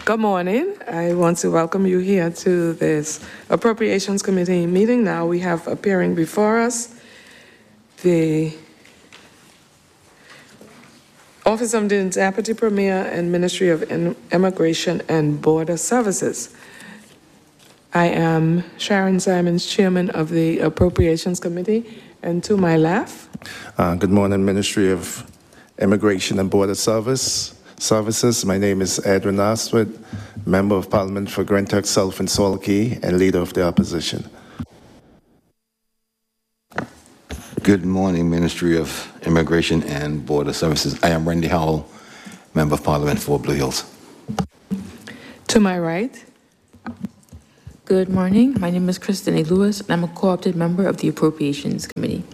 Good morning. I want to welcome you here to this Appropriations Committee meeting. Now we have appearing before us the Office of the Deputy Premier and Ministry of Immigration and Border Services. I am Sharon Simons, Chairman of the Appropriations Committee, and to my left. Good morning, Ministry of Immigration and Border Services. My name is Edwin Aswad, Member of Parliament for Grenclerk South and Salt Cay and Leader of the Opposition. Good morning, Ministry of Immigration and Border Services. I am Randy Howell, Member of Parliament for Blue Hills. To my right. Good morning. My name is Kristen A. Lewis, and I'm a co-opted member of the Appropriations Committee.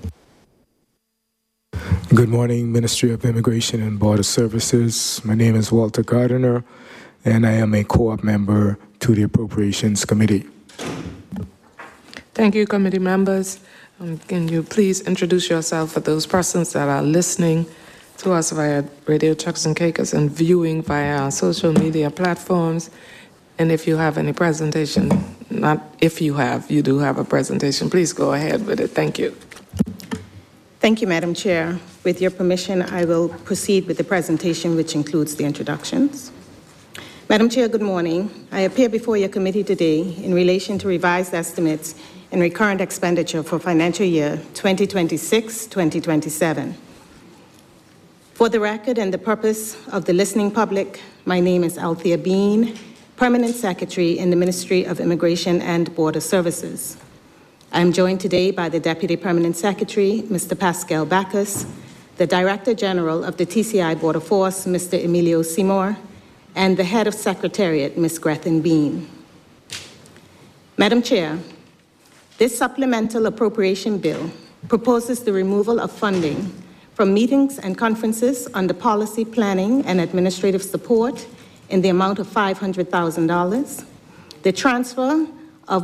Good morning, Ministry of Immigration and Border Services. My name is Walter Gardiner, and I am a co-op member to the Appropriations Committee. Thank you, committee members. Can you please introduce yourself for those persons that are listening to us via Radio Turks and Caicos and viewing via our social media platforms? And if you have any presentation, not if you have, you do have a presentation, please go ahead with it. Thank you. Thank you, Madam Chair. With your permission, I will proceed with the presentation, which includes the introductions. Madam Chair, good morning. I appear before your committee today in relation to revised estimates in recurrent expenditure for financial year 2026-2027. For the record and the purpose of the listening public, my name is Althea Bean, Permanent Secretary in the Ministry of Immigration and Border Services. I am joined today by the Deputy Permanent Secretary, Mr. Pascal Bacchus, the Director General of the TCI Border Force, Mr. Emilio Seymour, and the Head of Secretariat, Ms. Gretchen Bean. Madam Chair, this supplemental appropriation bill proposes the removal of funding from meetings and conferences under policy planning and administrative support in the amount of $500,000, the transfer of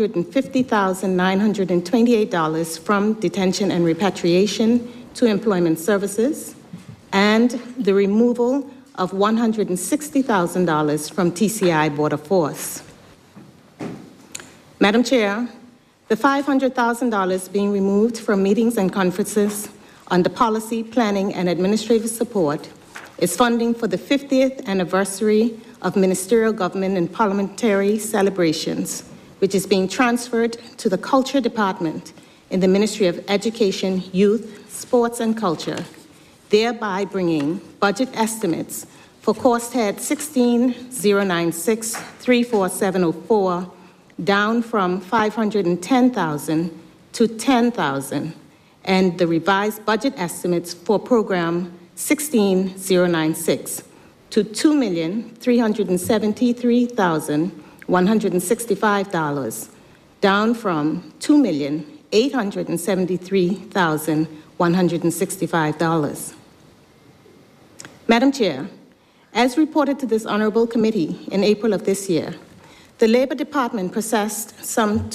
$150,928 from detention and repatriation to employment services, and the removal of $160,000 from TCI Border Force. Madam Chair, the $500,000 being removed from meetings and conferences under policy, planning, and administrative support is funding for the 50th anniversary of ministerial government and parliamentary celebrations, which is being transferred to the Culture Department in the Ministry of Education, Youth, Sports and Culture, thereby bringing budget estimates for cost head 16-096-34704 down from $510,000 to $10,000, and the revised budget estimates for program 16-096 to $2,373,165, down from $2,873,165. Madam Chair, as reported to this honorable committee in April of this year, the Labor Department processed some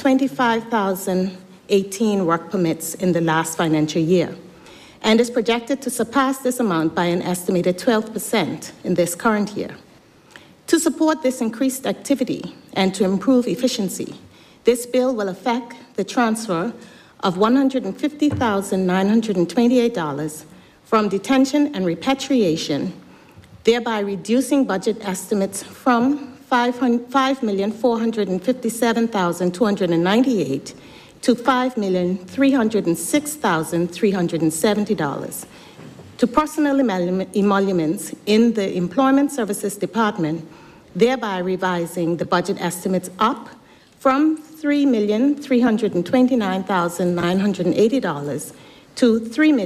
25,018 work permits in the last financial year and is projected to surpass this amount by an estimated 12% in this current year. To support this increased activity and to improve efficiency, this bill will affect the transfer of $150,928 from detention and repatriation, thereby reducing budget estimates from $5,457,298 to $5,306,370 to personal emoluments in the Employment Services Department, thereby revising the budget estimates up from $3,329,980 to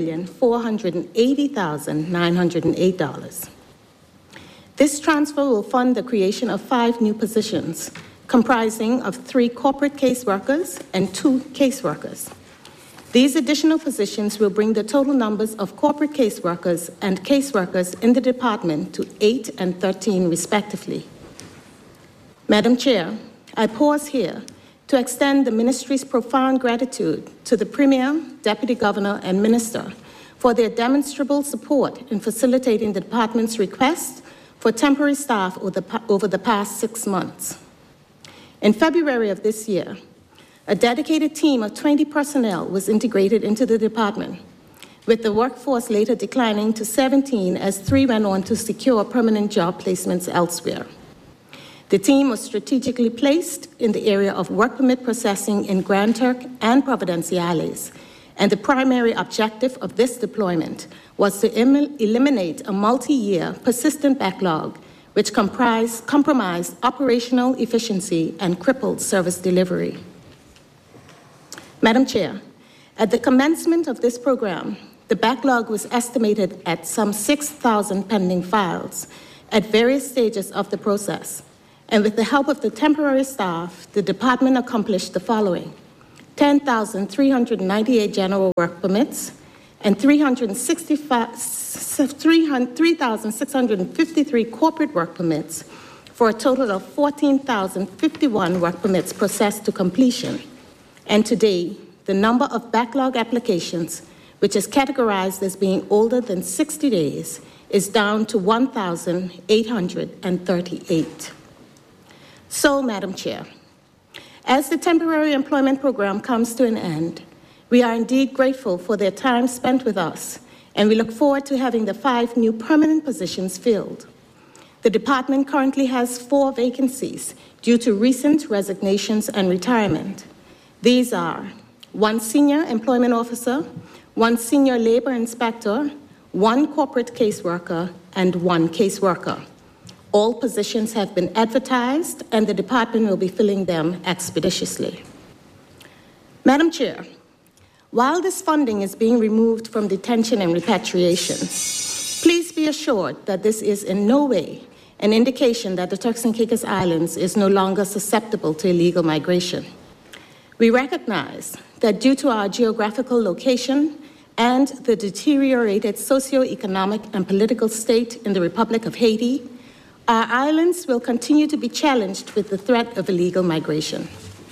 $3,480,908. This transfer will fund the creation of 5 new positions, comprising of 3 corporate caseworkers and 2 caseworkers. These additional positions will bring the total numbers of corporate caseworkers and caseworkers in the department to 8 and 13, respectively. Madam Chair, I pause here to extend the ministry's profound gratitude to the Premier, Deputy Governor, and Minister for their demonstrable support in facilitating the department's request for temporary staff over the past 6 months. In February of this year, a dedicated team of 20 personnel was integrated into the department, with the workforce later declining to 17 as 3 went on to secure permanent job placements elsewhere. The team was strategically placed in the area of work permit processing in Grand Turk and Providenciales, and the primary objective of this deployment was to eliminate a multi-year persistent backlog which compromised operational efficiency and crippled service delivery. Madam Chair, at the commencement of this program, the backlog was estimated at some 6,000 pending files at various stages of the process. And with the help of the temporary staff, the department accomplished the following: 10,398 general work permits and 3,653 corporate work permits, for a total of 14,051 work permits processed to completion. And today, the number of backlog applications, which is categorized as being older than 60 days, is down to 1,838. So, Madam Chair, as the temporary employment program comes to an end, we are indeed grateful for their time spent with us, and we look forward to having the 5 new permanent positions filled. The department currently has 4 vacancies due to recent resignations and retirement. These are 1 senior employment officer, 1 senior labor inspector, 1 corporate caseworker, and 1 caseworker. All positions have been advertised, and the department will be filling them expeditiously. Madam Chair, while this funding is being removed from detention and repatriation, please be assured that this is in no way an indication that the Turks and Caicos Islands is no longer susceptible to illegal migration. We recognize that due to our geographical location and the deteriorated socioeconomic and political state in the Republic of Haiti, our islands will continue to be challenged with the threat of illegal migration.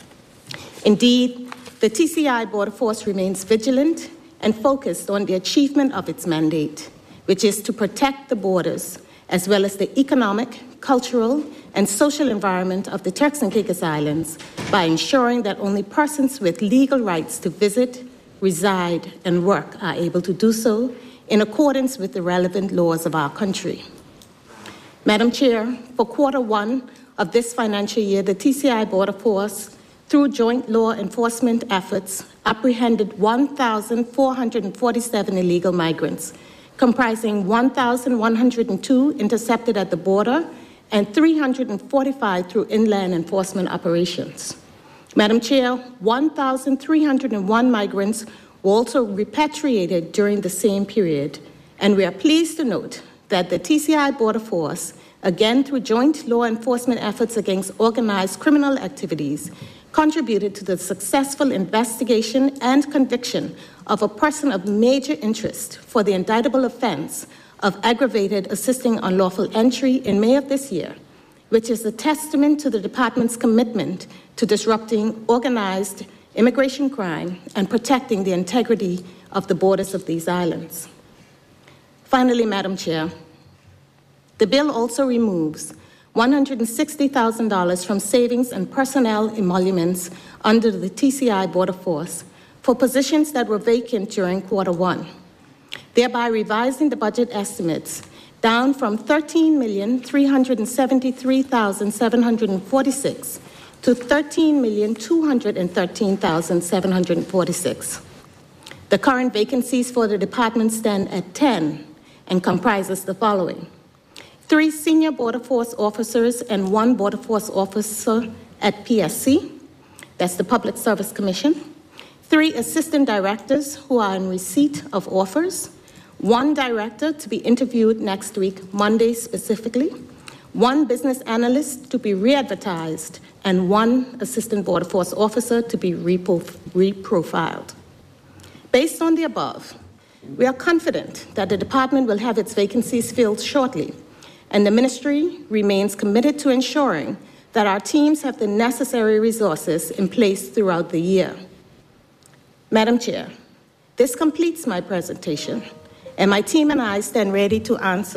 Indeed, the TCI Border Force remains vigilant and focused on the achievement of its mandate, which is to protect the borders as well as the economic, cultural, and social environment of the Turks and Caicos Islands by ensuring that only persons with legal rights to visit, reside, and work are able to do so in accordance with the relevant laws of our country. Madam Chair, for Q1 of this financial year, the TCI Border Force, through joint law enforcement efforts, apprehended 1,447 illegal migrants, comprising 1,102 intercepted at the border and 345 through inland enforcement operations. Madam Chair, 1,301 migrants were also repatriated during the same period, and we are pleased to note that the TCI Border Force, again through joint law enforcement efforts against organized criminal activities, contributed to the successful investigation and conviction of a person of major interest for the indictable offense of aggravated assisting unlawful entry in May of this year, which is a testament to the department's commitment to disrupting organized immigration crime and protecting the integrity of the borders of these islands. Finally, Madam Chair, the bill also removes $160,000 from savings and personnel emoluments under the TCI Border Force for positions that were vacant during Q1, thereby revising the budget estimates down from $13,373,746 to $13,213,746. The current vacancies for the department stand at 10 and comprises the following: 3 senior Border Force officers and 1 Border Force officer at PSC, that's the Public Service Commission, 3 assistant directors who are in receipt of offers, 1 director to be interviewed next week, Monday specifically, 1 business analyst to be re-advertised, and 1 assistant Border Force officer to be reprofiled. Based on the above, we are confident that the department will have its vacancies filled shortly, and the ministry remains committed to ensuring that our teams have the necessary resources in place throughout the year. Madam Chair, this completes my presentation, and my team and I stand ready to answer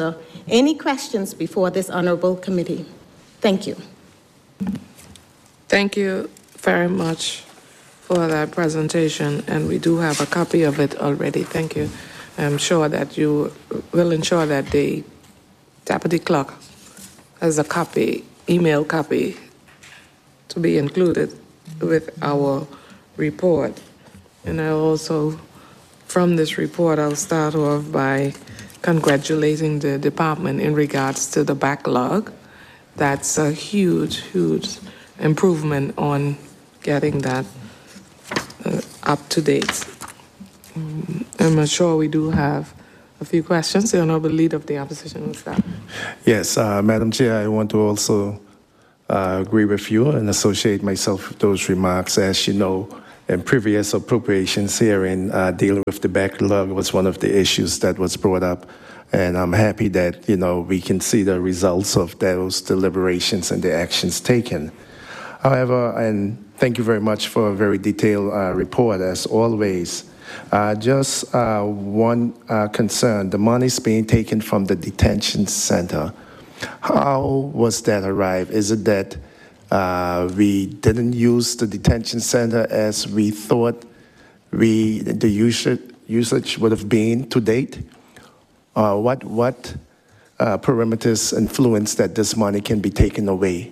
any questions before this honorable committee. Thank you. Thank you very much for that presentation, and we do have a copy of it already. Thank you. I'm sure that you will ensure that the deputy clerk has a copy, email copy, to be included with our report. And I also, from this report, I'll start off by congratulating the department in regards to the backlog. That's a huge, huge improvement on getting that up to date. I'm sure we do have a few questions. The Honorable Leader of the Opposition will start. Yes, Madam Chair, I want to also agree with you and associate myself with those remarks. As you know, in previous appropriations hearing, dealing with the backlog was one of the issues that was brought up. And I'm happy that, we can see the results of those deliberations and the actions taken. However, and thank you very much for a very detailed report, as always. Just one concern, the money's being taken from the detention center. How was that arrived? Is it that we didn't use the detention center as we thought the usage would have been to date? What parameters influence that this money can be taken away?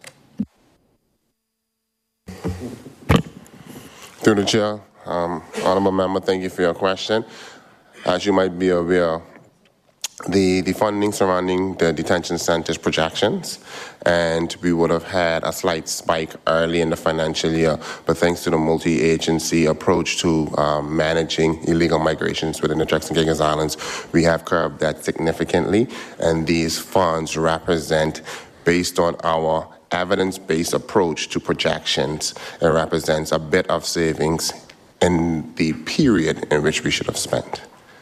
Through the chair, honorable member, thank you for your question. As you might be aware, the funding surrounding the detention center's projections, and we would have had a slight spike early in the financial year, but thanks to the multi-agency approach to managing illegal migrations within the Turks and Caicos Islands, we have curbed that significantly, and these funds represent, based on our evidence-based approach to projections, it represents a bit of savings in the period in which we should have spent.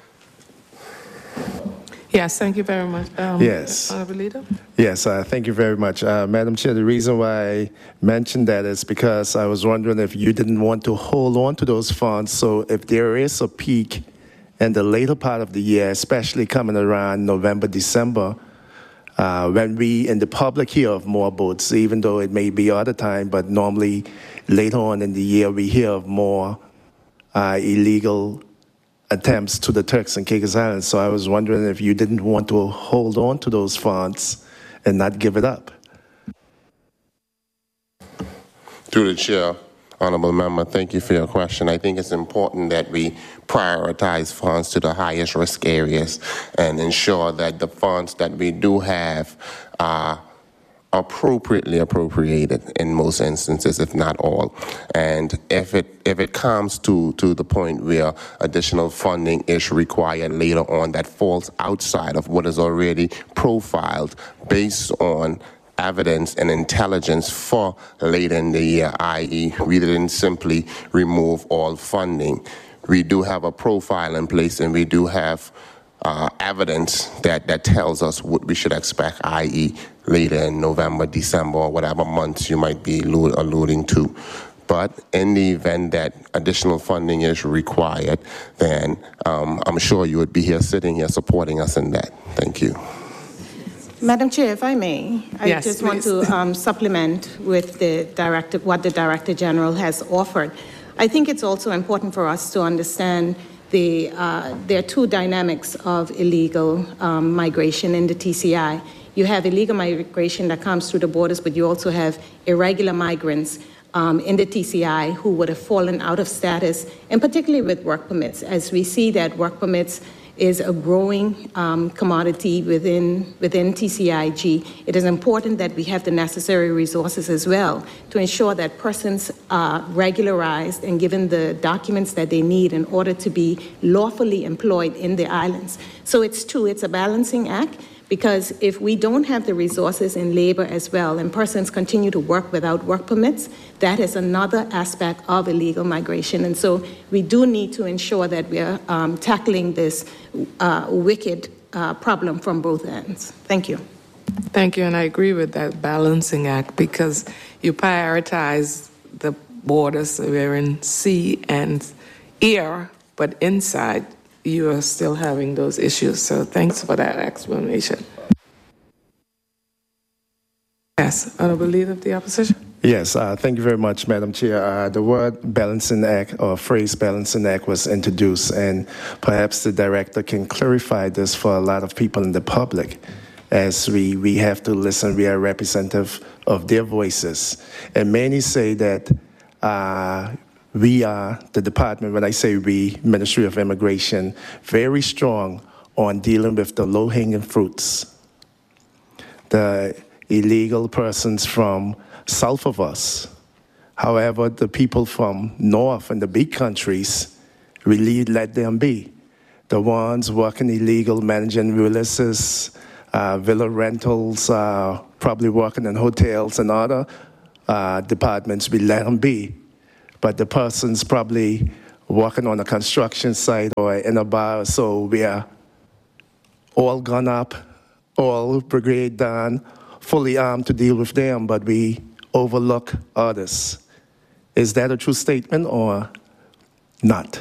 Yes, thank you very much. Yes. Honorable Leader? Yes, thank you very much. Madam Chair, the reason why I mentioned that is because I was wondering if you didn't want to hold on to those funds, so if there is a peak in the later part of the year, especially coming around November, December, when we in the public hear of more boats, even though it may be other time, but normally later on in the year we hear of more illegal attempts to the Turks and Caicos Islands. So I was wondering if you didn't want to hold on to those funds and not give it up. Through the chair, honorable member, thank you for your question. I think it's important that we prioritize funds to the highest risk areas and ensure that the funds that we do have are appropriately appropriated in most instances, if not all. And if it comes to the point where additional funding is required later on that falls outside of what is already profiled based on evidence and intelligence for later in the year, i.e. we didn't simply remove all funding. We do have a profile in place, and we do have evidence that tells us what we should expect, i.e. later in November, December, or whatever months you might be alluding to. But in the event that additional funding is required, then I'm sure you would be here sitting here supporting us in that. Thank you. Madam Chair, if I may, I Yes, just please. want to supplement with what the Director General has offered. I think it's also important for us to understand there are two dynamics of illegal migration in the TCI. You have illegal migration that comes through the borders, but you also have irregular migrants in the TCI who would have fallen out of status, and particularly with work permits, as we see that work permits is a growing commodity within TCIG. It is important that we have the necessary resources as well to ensure that persons are regularized and given the documents that they need in order to be lawfully employed in the islands. So it's a balancing act, because if we don't have the resources in labor as well and persons continue to work without work permits, that is another aspect of illegal migration. And so we do need to ensure that we are tackling this wicked problem from both ends. Thank you. Thank you, and I agree with that balancing act, because you prioritize the borders. We're in sea and air, but inside you are still having those issues. So thanks for that explanation. Yes, Honorable Leader of the Opposition. Yes, thank you very much, Madam Chair. The word balancing act or phrase balancing act was introduced, and perhaps the director can clarify this for a lot of people in the public, as we have to listen, we are representative of their voices. And many say that we are, the department, when I say we, Ministry of Immigration, very strong on dealing with the low-hanging fruits. The illegal persons from south of us. However, the people from north and the big countries, really let them be. The ones working illegal, managing real estates, villa rentals, probably working in hotels and other departments, we let them be. But the persons probably working on a construction site or in a bar, so we are all gone up, all brigade down, fully armed to deal with them, but we overlook others. Is that a true statement or not?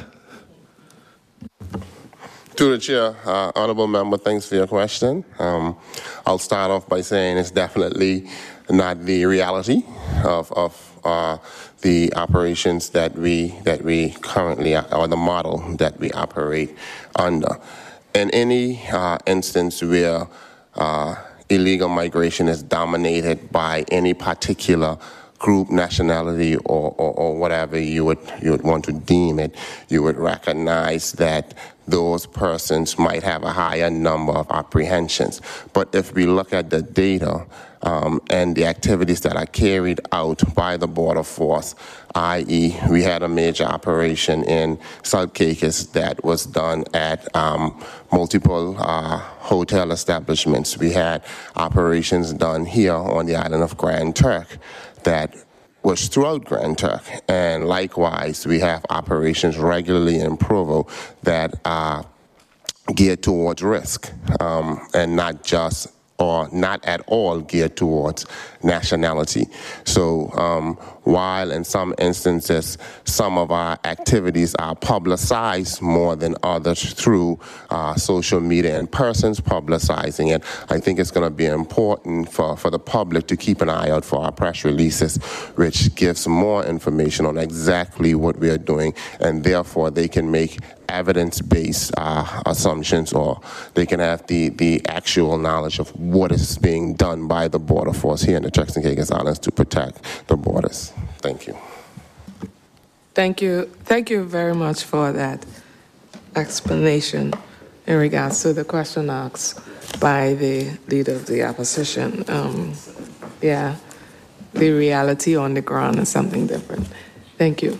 To the Chair, Honorable Member, thanks for your question. I'll start off by saying it's definitely not the reality of the operations that we currently, or the model that we operate under. In any instance where illegal migration is dominated by any particular group, nationality, or whatever you would want to deem it, you would recognize that those persons might have a higher number of apprehensions. But if we look at the data and the activities that are carried out by the border force, i.e. we had a major operation in South Caicos that was done at multiple hotel establishments. We had operations done here on the island of Grand Turk that was throughout Grand Turk. And likewise, we have operations regularly in Provo that are geared towards risk and not just or not at all geared towards nationality. So while in some instances some of our activities are publicized more than others through social media and persons publicizing it, I think it's going to be important for the public to keep an eye out for our press releases, which gives more information on exactly what we are doing, and therefore they can make evidence-based assumptions, or they can have the actual knowledge of what is being done by the border force here in the Turks and Caicos Islands to protect the borders. Thank you. Thank you. Thank you very much for that explanation in regards to the question asked by the Leader of the Opposition. Yeah, the reality on the ground is something different. Thank you.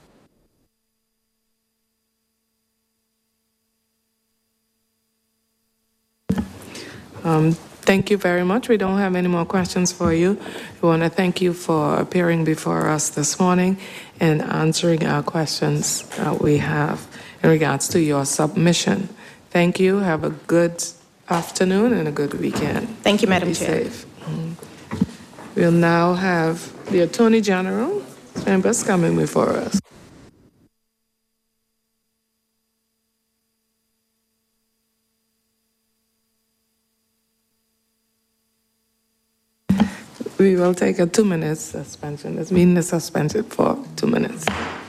Thank you very much. We don't have any more questions for you. We want to thank you for appearing before us this morning and answering our questions that we have in regards to your submission. Thank you. Have a good afternoon and a good weekend. Thank you, Madam Be Chair. safe. We'll now have the Attorney General Chambers coming before us. We will take a 2-minute suspension. This meeting is suspended for 2 minutes.